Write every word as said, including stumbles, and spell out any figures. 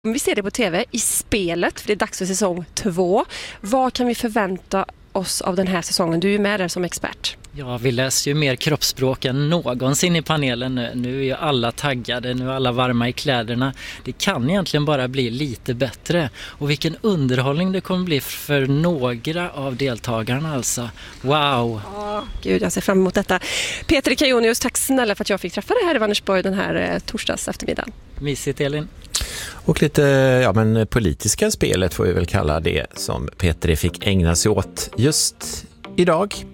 Vi ser det på tv i spelet, för det är dags för säsong två. Vad kan vi förvänta oss av den här säsongen? Du är med där som expert. Ja, vi läser ju mer kroppsspråk än någonsin i panelen nu. Nu är ju alla taggade, nu är alla varma i kläderna. Det kan egentligen bara bli lite bättre. Och vilken underhållning det kommer bli för några av deltagarna alltså. Wow! Åh, gud, jag ser fram emot detta. Peter Kajonius, tack snälla för att jag fick träffa dig här i Vänersborg den här eh, torsdags eftermiddagen. Mysigt, Elin. Och lite ja, men politiska spelet får vi väl kalla det som Peter fick ägna sig åt just idag.